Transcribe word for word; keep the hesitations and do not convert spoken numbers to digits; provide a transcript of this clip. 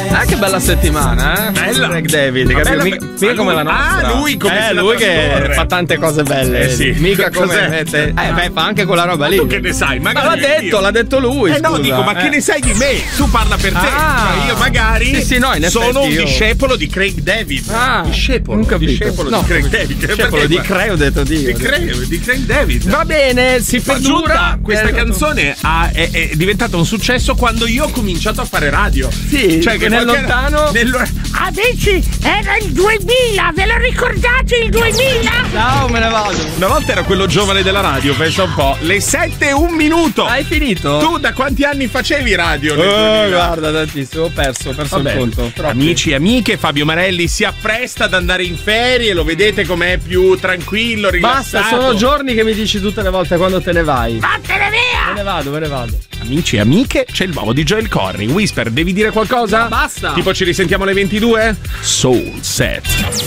Ah, che bella settimana, eh? Bella. Craig David, Ma bella- mica, mica come la nostra. Ah, lui come eh, se la lui che trascorre. fa tante cose belle. Eh sì. Mica come Cos'è? te. Eh, beh, fa anche quella roba lì. Tu che ne sai? Ma Magari l'ha detto, io. l'ha detto lui. Eh no, scusa, dico, ma eh. che ne sai di me? Tu parla per te. Ah. Cioè, io magari Sì, sì, no, in sono effetti un io- discepolo di Craig David. Ah, discepolo, non capito. discepolo No, di Craig David. discepolo Perché- di Craig, ho detto Dio. Di Craig, di Craig David. Va bene, si Ma perdura. giunta, questa Eh, canzone ha- è, è diventata un successo quando io ho cominciato a fare radio. Sì, cioè che nel qualche- lontano- nello- Amici, era il duemila, ve lo ricordate il duemila? Ciao, me ne vado. Una volta ero quello giovane della radio, pensa un po'. Le sette e un minuto. Hai finito? Tu da quanti anni facevi radio? nel Oh, duemila? guarda, tantissimo, ho perso, ho perso Vabbè. il conto. Troppi. Amici e amiche, Fabio Marelli si appresta ad andare in ferie, lo vedete com'è più tranquillo, rilassato. Basta, sono giorni che mi dici tutte le volte quando te ne vai. Vattene via! Me ne vado, me ne vado. Amici e amiche, c'è il nuovo di Joel Corry. Whisper, devi dire qualcosa? Basta. Tipo ci risentiamo alle ventidue? Soul Set.